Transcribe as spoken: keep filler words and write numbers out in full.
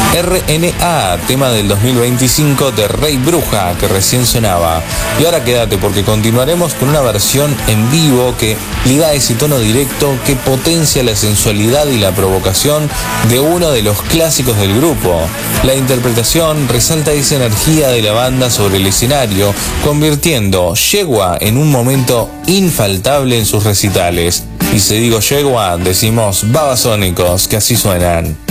R N A, tema del dos mil veinticinco de Rey Bruja, que recién sonaba. Y ahora quédate porque continuaremos con una versión en vivo que le da ese tono directo que potencia la sensualidad y la provocación de uno de los clásicos del grupo. La interpretación resalta esa energía de la banda sobre el escenario, convirtiendo Yegua en un momento infaltable en sus recitales. Y si digo Yegua, decimos Babasónicos, que así suenan.